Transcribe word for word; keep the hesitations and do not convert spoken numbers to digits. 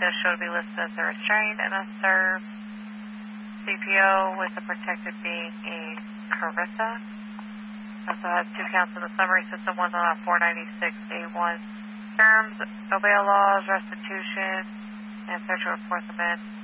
does show to be listed as a restrained and a served. C P O with the protected being a Carissa. Also has two counts in the summary system, one on four ninety-six A one. Terms, obey laws, restitution, and search and enforcement.